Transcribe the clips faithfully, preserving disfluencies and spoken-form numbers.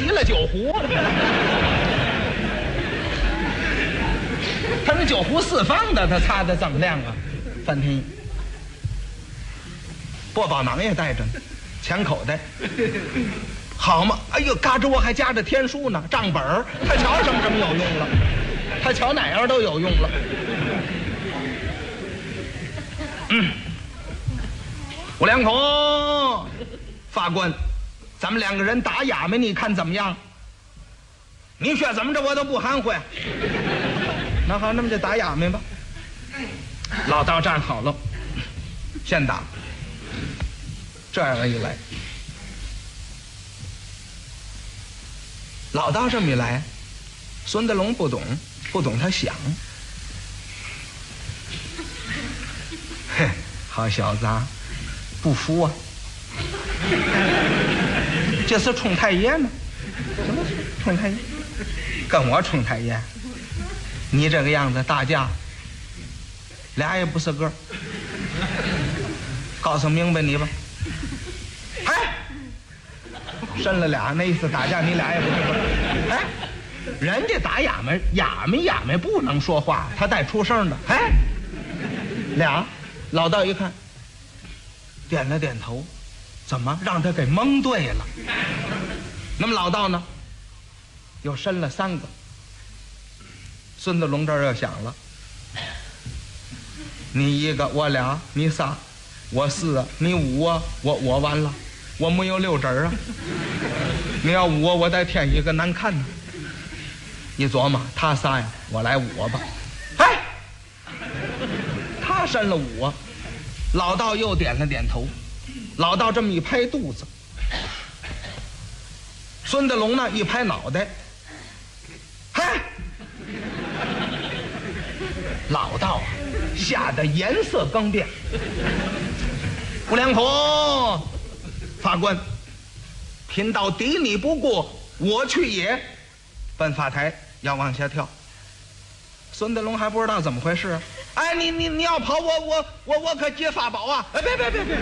急了酒壶。他那酒壶四方的，他擦的怎么亮啊？范天一，薄宝囊也带着呢，钱口袋，好嘛？哎呦，嘎吱窝还夹着天书呢，账本儿，他瞧什么什么有用了，他瞧哪样都有用了。嗯，五两口，法官，咱们两个人打哑巴，你看怎么样？你说怎么着我都不含糊。那好，那么就打哑巴吧。老道站好了，先打。这样一来，老道这么一来，孙德龙不懂，不懂他想。嘿，好小子啊，不服啊！这是冲太爷呢？什么冲太爷？跟我冲太爷？你这个样子，大架俩也不是个。告诉明白你吧。哎，伸了俩，那意思打架你俩也不是个。哎，人家打哑巴，哑巴哑巴不能说话，他带出声的。哎，俩，老道一看，点了点头，怎么让他给蒙对了？那么老道呢，又伸了三个。孙子龙这儿又想了，你一个，我俩，你仨，我四啊，你五啊，我我完了，我没有六指啊。你要五啊，我再添一个难看呢。一琢磨，他仨呀，我来五吧。哎，他伸了五啊，老道又点了点头。老道这么一拍肚子，孙德龙呢一拍脑袋，嘿。老道啊，吓得颜色更变。五两口，法官，贫道敌你不过，我去也。奔法台要往下跳。孙德龙还不知道怎么回事。哎，你你你要跑，我我我我可接法宝啊！哎，别别别别！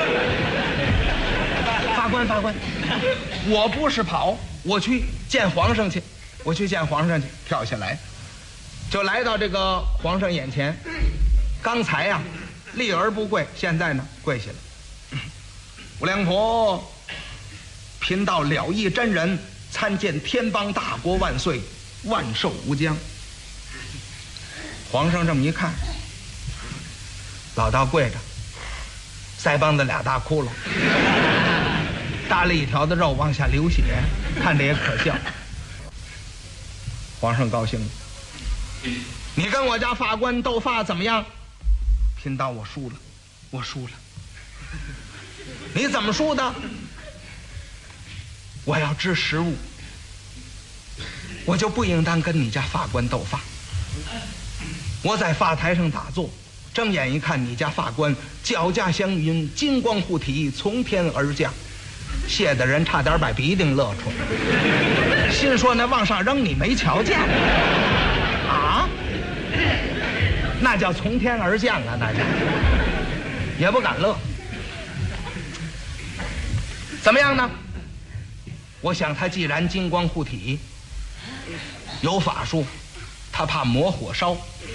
法官法官，我不是跑，我去见皇上去，我去见皇上去，跳下来。就来到这个皇上眼前，刚才呀、啊、立而不跪，现在呢跪下了。五两婆，贫道了义真人参见天邦大国万岁，万寿无疆。皇上这么一看，老道跪着，腮帮子俩大窟窿，搭了一条的肉往下流血，看着也可笑。皇上高兴了，你跟我家法官斗法怎么样？贫道我输了，我输了。你怎么输的？我要知实物，我就不应当跟你家法官斗法。我在法台上打坐，睁眼一看，你家法官脚驾祥云，金光护体，从天而降，吓得人差点把鼻涕乐出来。心说那往上扔你没瞧见啊？那叫从天而降啊，那叫也不敢乐。怎么样呢？我想他既然金光护体，有法术，他怕魔火烧，